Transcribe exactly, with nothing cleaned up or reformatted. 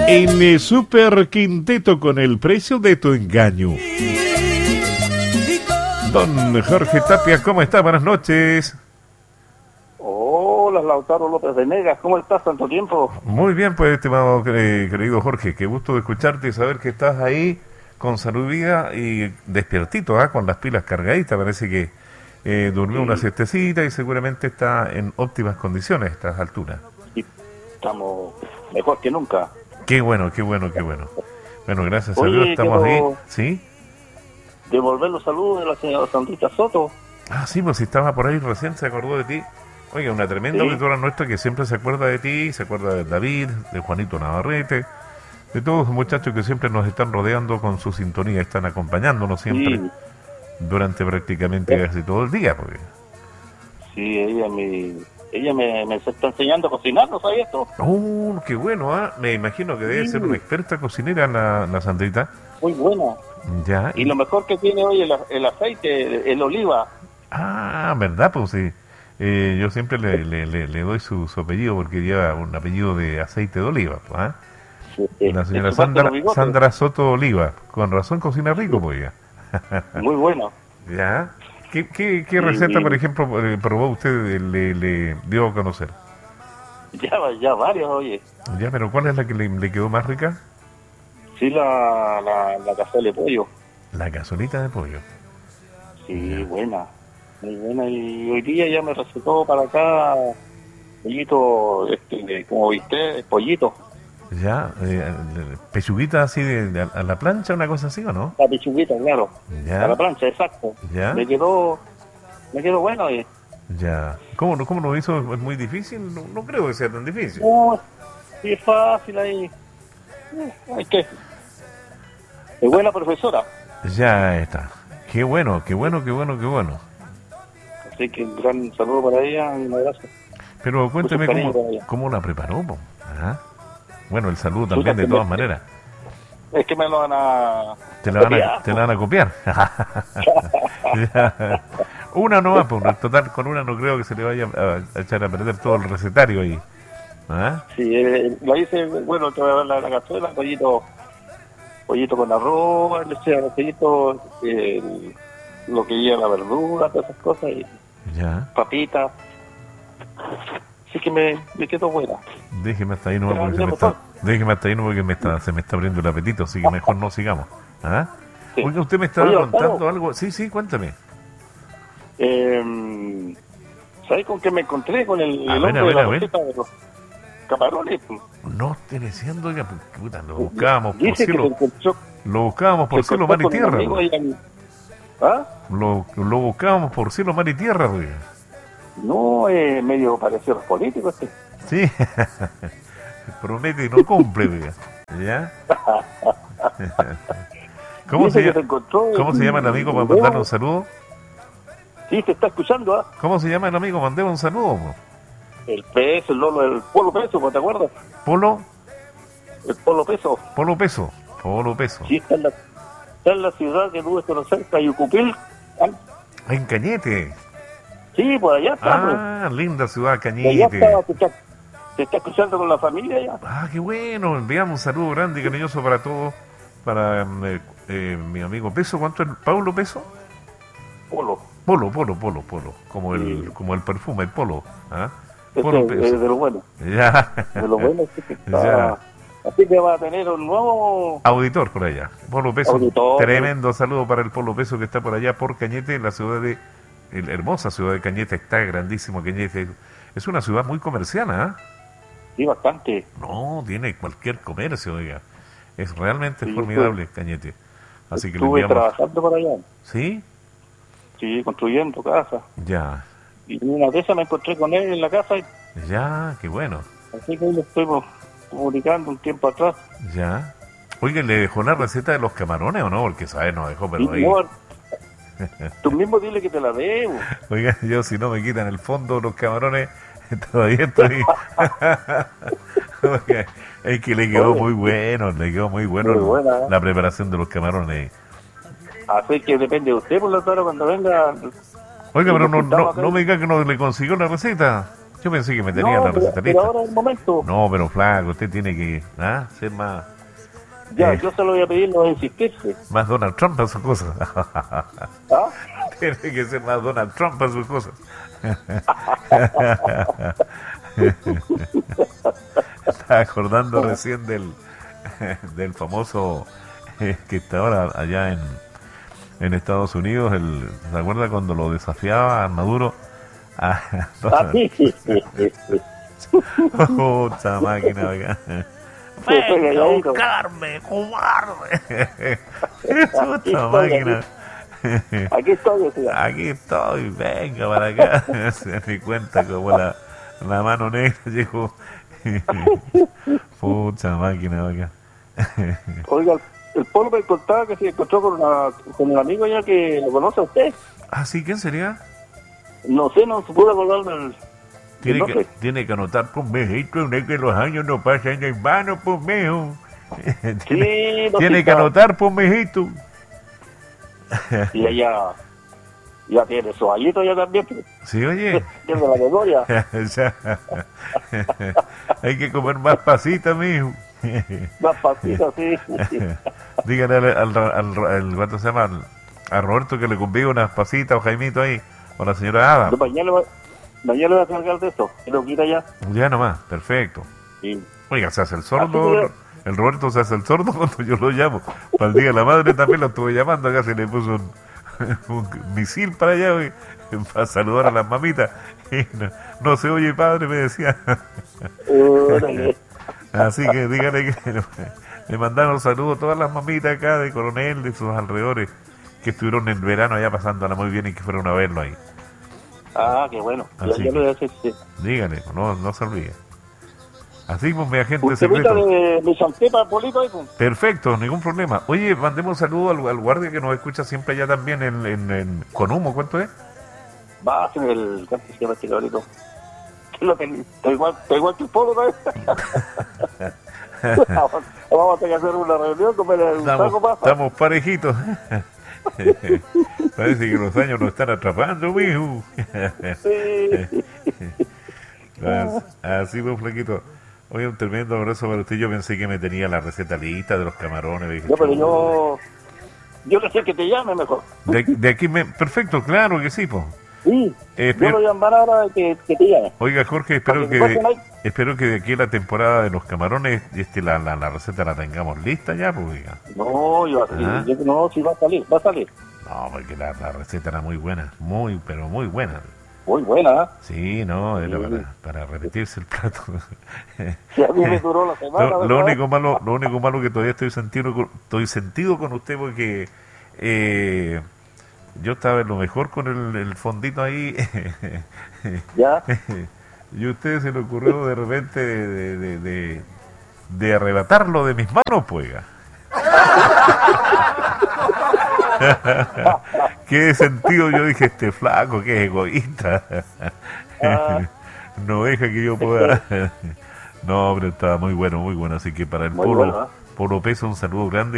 En el Super Quinteto con el precio de tu engaño. Don Jorge Tapia, ¿cómo está? Buenas noches. Hola, Lautaro López Venegas, ¿cómo estás? ¿Tanto tiempo? Muy bien, pues, estimado eh, querido Jorge, qué gusto de escucharte y saber que estás ahí con salud y vida y despiertito, ¿eh? Con las pilas cargaditas. Parece que eh, durmió sí. una siestecita y seguramente está en óptimas condiciones a estas alturas. Sí, estamos mejor que nunca. Qué bueno, qué bueno, qué bueno. Bueno, gracias Oye, a Dios estamos ahí. ¿Sí? Devolver los saludos de la señora Sandrita Soto. Ah, sí, pues si estaba por ahí recién se acordó de ti. Oiga, una tremenda ¿Sí? auditora nuestra que siempre se acuerda de ti, se acuerda de David, de Juanito Navarrete, de todos los muchachos que siempre nos están rodeando con su sintonía, están acompañándonos siempre Sí. durante prácticamente ¿Sí? casi todo el día. Porque... Sí, ella me, ella me, me está enseñando a cocinar, ¿no sabías esto? ¡Oh, qué bueno! ¿eh? Me imagino que debe Sí. ser una experta cocinera la, la Sandrita. Muy buena. Ya. Y lo mejor que tiene hoy el, el aceite, el oliva. Ah, ¿verdad? Pues sí. Eh, yo siempre le, le, le, le doy su, su apellido porque lleva un apellido de aceite de oliva. ¿eh? Sí, sí. La señora Es su Sandra, bigote. Sandra Soto Oliva. Con razón cocina rico, pues ya. Muy bueno. ¿Ya? ¿Qué, qué, qué Sí, receta, sí. por ejemplo, eh, probó usted, le, le dio a conocer? Ya, ya varios, oye. Ya, pero ¿cuál es la que le, le quedó más rica? Sí, la, la, la cazuela de pollo. La cazolita de pollo. Sí, Ya. buena. Muy buena. Y hoy día ya me recetó para acá pollito, este, como viste, pollito. Ya, eh, pechuguita así de, de- a la plancha, una cosa así, ¿o no? La pechuguita, claro. Ya. A la plancha, exacto. Ya. Me quedó, me quedó bueno. Y, Ya. ¿Cómo, lo- cómo lo hizo? ¿Es muy difícil? No, no creo que sea tan difícil. no, sí, es fácil ahí. Eh, Hay que. Es buena profesora. Ya está. Qué bueno, qué bueno, qué bueno, qué bueno. Así que un gran saludo para ella y un abrazo. Pero cuénteme Mucho cariño cómo, para ella. cómo la preparó, po. Ajá. Bueno, el saludo Puta, también de que todas me- maneras. Es que me lo van a. Te la van a, copiar, te la van a copiar. Ya. Una nomás, pues, en total, con una no creo que se le vaya a, a echar a perder todo el recetario ahí. ¿Ah? Sí, eh, lo hice, bueno, te voy a dar la, la cazuela, pollito, pollito con arroz, le eché a los pollitos, eh, lo que lleva la verdura, todas esas cosas, y Ya. papitas. Así que me, me quedó buena. Déjeme hasta ahí nomás Pero porque se me mejor. está, déjeme hasta ahí nomás porque me está, se me está abriendo el apetito, así que mejor no sigamos. ¿Ah? Sí. Oiga, usted me estaba Oye, contando Lautaro. algo. Sí, sí, cuéntame. Eh, ¿Sabes con qué me encontré? Con el, A el ver, hombre a ver, de a la ver. receta de los camarones. No esté diciendo, oiga, pues, puta, lo buscábamos por Dice que se cielo. encontró, Lo buscábamos por se cielo, encontró mar y con un tierra. amigo pues. allá en- ¿Ah? Lo, lo buscábamos por cielo, mar y tierra, oiga. No, es medio parecido a los políticos este. Sí. Promete y no cumple, oiga. ¿Ya? ¿Cómo, Dice se, que llama- se encontró ¿Cómo se llama el amigo para mandarle un saludo? Sí, te está escuchando, ¿ah? ¿Cómo se llama el amigo? Mandé un saludo, po. El peso, el lolo, el polo peso, ¿te acuerdas? Polo, El polo peso. Polo Peso. Polo Peso. Sí, está en la, está en la ciudad que tú debes conocer, Cayucupil. Ah, En Cañete. Sí, por allá está. Ah, linda ciudad, pues. Por allá Cañete. está, te, está, te está escuchando con la familia ya. Ah, qué bueno. Enviamos un saludo grande y cariñoso para todos. Para eh, eh, mi amigo Peso. ¿Cuánto es? ¿Paulo Peso? Polo. Polo, Polo, Polo, Polo. Como el, Sí. como el perfume, el Polo. ¿Ah? Este Polo es Peso. de lo bueno. Ya. De lo bueno sí que está. Ya. Así que va a tener un nuevo Auditor por allá. Polo Peso. Auditor. Tremendo saludo para el Polo Peso que está por allá por Cañete, la ciudad de. La hermosa ciudad de Cañete. Está grandísimo Cañete. Es una ciudad muy comerciana, ¿ah? sí, bastante. No, tiene cualquier comercio, oiga. Es realmente Sí, formidable Cañete. Así que le Estuve enviamos. trabajando por allá. ¿Sí? Sí, construyendo casa. Ya. Y en una de esas me encontré con él en la casa. Y, Ya, qué bueno. así que hoy le estuvimos comunicando un tiempo atrás. Ya. Oiga, ¿le dejó la receta de los camarones o no? Porque, ¿sabes? Nos dejó, pero Y, ahí. no, tú mismo dile que te la debo. Oiga, yo si no me quitan el fondo los camarones, todavía estoy. Oiga, es que le quedó Oye. muy bueno, le quedó muy bueno Muy buena, ¿eh? la preparación de los camarones. Así que depende de usted, por lo tanto, cuando venga. Oiga, pero nos no, no, juntamos acá. no me diga que no le consiguió la receta. Yo pensé que me tenía No, la pero, receta pero lista. ahora es el momento. No, pero flaco, usted tiene que ¿ah? ser más, Ya, eh, yo se lo voy a pedir, no voy a insistirse. más Donald Trump a sus cosas. ¿Ah? Tiene que ser más Donald Trump a sus cosas. Estaba acordando recién del, del famoso eh, que está ahora allá en, en Estados Unidos. El, ¿se acuerda cuando lo desafiaba a Maduro? Ah, Ah, sí, sí, sí, sí, sí. puta máquina, oiga. Sí, estoy Venga a calladito. buscarme, cobarde. Aquí Puta estoy, máquina. Aquí estoy, decía. Aquí estoy, venga para acá. Se me cuenta como la, la mano negra llegó. Puta máquina, oiga. Oiga, el Polo me contaba que se encontró con, una, con un amigo ya que lo conoce a usted. Ah, sí, ¿quién sería? No sé, no se pudo acordar del... Tiene no que, sé. tiene que anotar, pues, mijito, no es que los años no pasan en vano, pues, mijo. Tiene, Sí, no tiene sé, que anotar, pues, mijito. Y ella ya tiene su añito ya también, pero Sí, oye. tiene la memoria. Ya. Hay que comer más pasita, mijo. Más pasito, sí. Dígale al, al, al, al- ¿cuánto se llama? Al- a Roberto que le convive unas pasitas o Jaimito ahí, o la señora Ada. Yo mañana, le voy- mañana le voy a cargar de eso. Y lo quita ya. Ya nomás, perfecto. Sí. Oiga, se hace el Así sordo, que- el Roberto se hace el sordo cuando yo lo llamo. Para el día de la madre también lo estuve llamando, acá se le puso un, un misil para allá, oye, para saludar a las mamitas. Y no, no se oye, padre, me decía. Órale. Así que dígale que le, le mandaron saludos a todas las mamitas acá de Coronel, de sus alrededores, que estuvieron en verano allá pasándola muy bien y que fueron a verlo ahí. Ah, qué bueno. Ya, Así ya que- lo voy a hacer, sí. Dígale, no, no se olvide. Así pues, mi agente Un temita secreto. de mi chantepa, Polito, ahí, pues. Perfecto, ningún problema. Oye, mandemos un saludo al, al guardia que nos escucha siempre allá también en, en, en Conumo, ¿cuánto es? Va a hacer el canto se llama este cabrito. Que lo ten- Está igual, está igual que el Polo, ¿no? Vamos a tener que hacer una reunión, comer un saco Estamos, pasa. estamos parejitos. Parece que los años nos están atrapando, mijo. Sí. As- Así pues, flaquito. Oye, un tremendo abrazo para usted. Yo pensé que me tenía la receta lista de los camarones. Dije, No, pero yo... Yo le sé que te llame mejor. de, de aquí me... Perfecto, claro que sí, pues. Sí. Eh, Yo pero- lo llamaré ahora que, que te llame. Oiga, Jorge, espero Porque que después no hay- espero que de aquí a la temporada de los camarones este, la, la, la receta la tengamos lista ya, pues, oiga. No, yo, Ah. yo no, si va a salir, va a salir. No, porque la, la receta era muy buena, muy, pero muy buena. Muy buena, ¿eh? Sí, no, era Sí. para, para repetirse el plato. Si a mí me duró la semana. Lo, lo ¿verdad? único malo, lo único malo que todavía estoy sentido, con- estoy sentido con usted porque eh, yo estaba en lo mejor con el, el fondito ahí Ya. y a usted se le ocurrió de repente de, de, de, de arrebatarlo de mis manos, pues. oiga. Qué sentido, yo dije, este flaco, que es egoísta. Ah. No deja que yo pueda. No, pero estaba muy bueno, muy bueno. Así que para el Muy Polo, bueno, ¿eh? Polo Peso, un saludo grande.